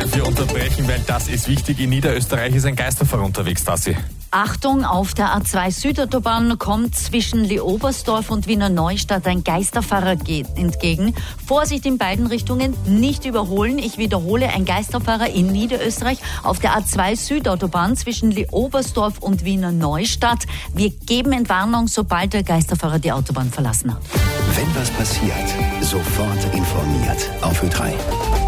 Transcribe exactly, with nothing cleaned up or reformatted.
Wir unterbrechen, weil das ist wichtig. In Niederösterreich ist ein Geisterfahrer unterwegs, Tassi. Achtung, auf der A zwei Südautobahn kommt zwischen Leobersdorf und Wiener Neustadt ein Geisterfahrer entgegen. Vorsicht in beiden Richtungen, nicht überholen. Ich wiederhole, ein Geisterfahrer in Niederösterreich auf der A zwei Südautobahn zwischen Leobersdorf und Wiener Neustadt. Wir geben Entwarnung, sobald der Geisterfahrer die Autobahn verlassen hat. Wenn was passiert, sofort informiert. Auf Ö drei.